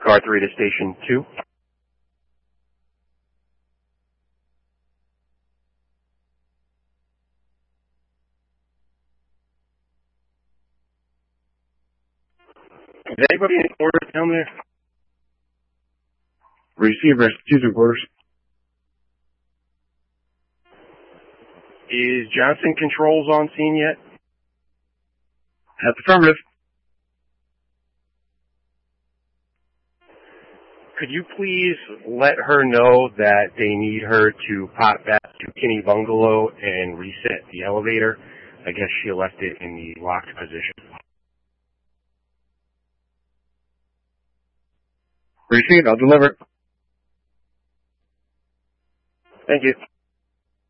Car 3 to Station 2. Is anybody in order down there? Receive restitution orders. Is Johnson Controls on scene yet? That's affirmative. Could you please let her know that they need her to pop back to Kinney Bungalow and reset the elevator? I guess she left it in the locked position. Received. I'll deliver. Thank you.